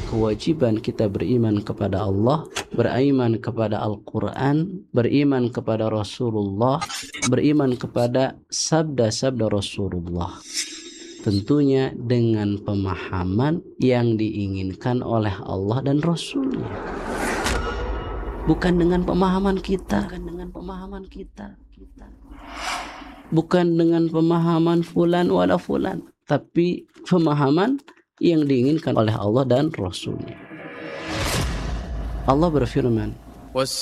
kewajiban kita beriman kepada Allah, beriman kepada Al-Quran, beriman kepada Rasulullah, beriman kepada sabda-sabda Rasulullah. Tentunya dengan pemahaman yang diinginkan oleh Allah dan Rasulnya. Bukan dengan pemahaman kita. Bukan dengan pemahaman fulan wala fulan, tapi pemahaman yang diinginkan oleh Allah dan Rasulnya. Allah berfirman,